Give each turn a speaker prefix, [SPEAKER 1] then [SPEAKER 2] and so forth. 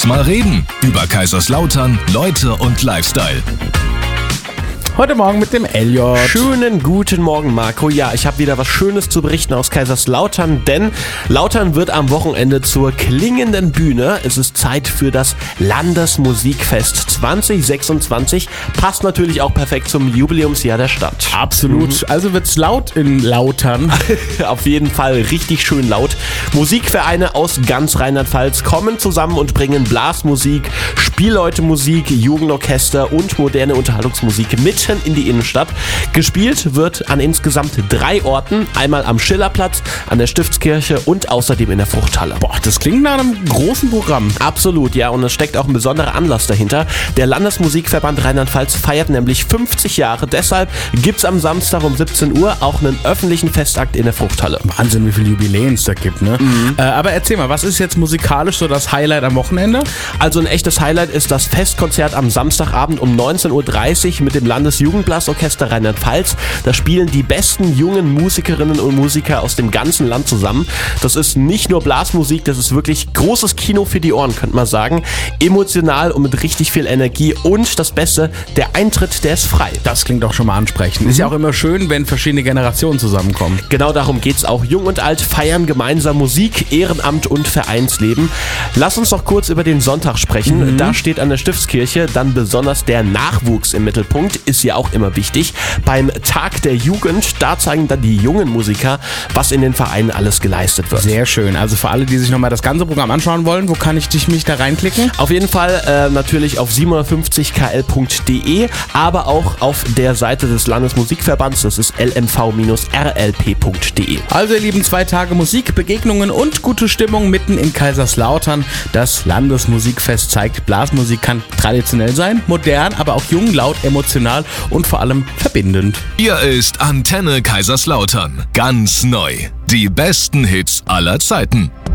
[SPEAKER 1] Lass mal reden. Über Kaiserslautern, Leute und Lifestyle.
[SPEAKER 2] Heute Morgen mit dem Elliot.
[SPEAKER 3] Schönen guten Morgen, Marco. Ja, ich habe wieder was Schönes zu berichten aus Kaiserslautern, denn Lautern wird am Wochenende zur klingenden Bühne. Es ist Zeit für das Landesmusikfest 2026. Passt natürlich auch perfekt zum Jubiläumsjahr der Stadt.
[SPEAKER 2] Absolut. Also wird's laut in Lautern.
[SPEAKER 3] Auf jeden Fall richtig schön laut. Musikvereine aus ganz Rheinland-Pfalz kommen zusammen und bringen Blasmusik, Spielleutemusik, Jugendorchester und moderne Unterhaltungsmusik mitten in die Innenstadt. Gespielt wird an insgesamt 3 Orten. Einmal am Schillerplatz, an der Stiftskirche und außerdem in der Fruchthalle.
[SPEAKER 2] Boah, das klingt nach einem großen Programm.
[SPEAKER 3] Absolut, ja. Und es steckt auch ein besonderer Anlass dahinter. Der Landesmusikverband Rheinland-Pfalz feiert nämlich 50 Jahre. Deshalb gibt's am Samstag um 17 Uhr auch einen öffentlichen Festakt in der Fruchthalle.
[SPEAKER 2] Wahnsinn, wie viele Jubiläen es da gibt, ne? Aber erzähl mal, was ist jetzt musikalisch so das Highlight am Wochenende?
[SPEAKER 3] Also ein echtes Highlight ist das Festkonzert am Samstagabend um 19.30 Uhr mit dem Landesjugendblasorchester Rheinland-Pfalz. Da spielen die besten jungen Musikerinnen und Musiker aus dem ganzen Land zusammen. Das ist nicht nur Blasmusik, das ist wirklich großes Kino für die Ohren, könnte man sagen. Emotional und mit richtig viel Energie. Und das Beste, der Eintritt, der ist frei.
[SPEAKER 2] Das klingt auch schon mal ansprechend. Ist ja auch immer schön, wenn verschiedene Generationen zusammenkommen.
[SPEAKER 3] Genau darum geht's auch. Jung und alt feiern gemeinsam Musik, Ehrenamt und Vereinsleben. Lass uns doch kurz über den Sonntag sprechen. Da steht an der Stiftskirche dann besonders der Nachwuchs im Mittelpunkt. Ist ja auch immer wichtig. Beim Tag der Jugend, da zeigen dann die jungen Musiker, was in den Vereinen alles geleistet wird.
[SPEAKER 2] Sehr schön. Also für alle, die sich nochmal das ganze Programm anschauen wollen, wo kann ich mich da reinklicken?
[SPEAKER 3] Auf jeden Fall natürlich auf 750kl.de, aber auch auf der Seite des Landesmusikverbands, das ist lmv-rlp.de.
[SPEAKER 2] Also ihr Lieben, 2 Tage Musik, Begegnungen und gute Stimmung mitten in Kaiserslautern. Das Landesmusikfest zeigt, Blasmusik kann traditionell sein, modern, aber auch jung, laut, emotional und vor allem verbindend.
[SPEAKER 1] Hier ist Antenne Kaiserslautern. Ganz neu. Die besten Hits aller Zeiten.